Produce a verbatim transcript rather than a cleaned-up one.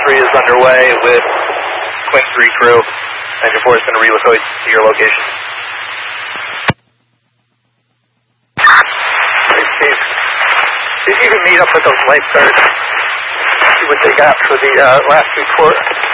three is underway with Quinn three crew. Engine four is going to relocate to your location. Steve, if you can meet up with those lifeguards, see what they got for the uh, last two quarters.